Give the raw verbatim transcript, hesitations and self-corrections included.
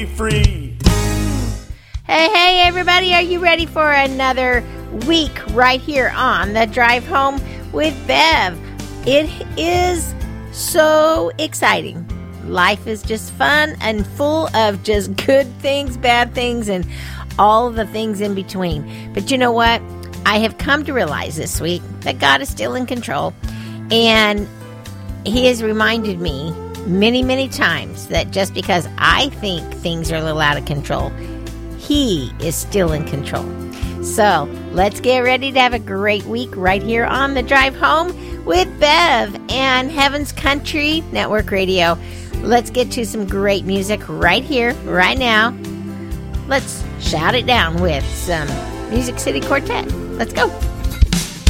Free. Hey, hey, everybody, are you ready for another week right here on The Drive Home with Bev? It is so exciting. Life is just fun and full of just good things, bad things, and all the things in between. But you know what? I have come to realize this week that God is still in control, and He has reminded me many, many times that just because I think things are a little out of control, He is still in control. So let's get ready to have a great week right here on The Drive Home with Bev and Heaven's Country Network Radio. Let's get to some great music right here, right now. Let's shout it down with some Music City Quartet. Let's go.